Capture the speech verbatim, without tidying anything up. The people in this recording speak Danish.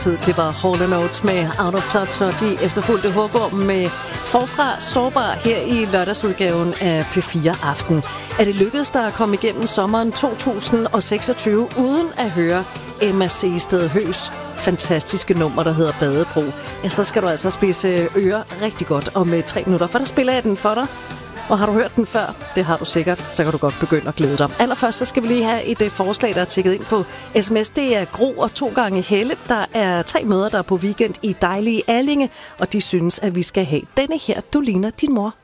Det var Hall and Oates med Out of Touch, og de efterfulgte Hugorm med Forfra Sårbar her i lørdagsudgaven af P fire Aften. Er det lykkedes dig at komme igennem sommeren to tusind seksogtyve uden at høre Emma Seested Høs fantastiske nummer, der hedder Badebro? Ja, så skal du altså spise ører rigtig godt om tre minutter, for der spiller jeg den for dig. Og har du hørt den før? Det har du sikkert. Så kan du godt begynde at glæde dig. Allerførst så skal vi lige have et uh, forslag, der er tjekket ind på sms. Det er Gro og to gange Helle. Der er tre møder, der er på weekend i dejlige Allinge, og de synes, at vi skal have denne her. Du ligner din mor.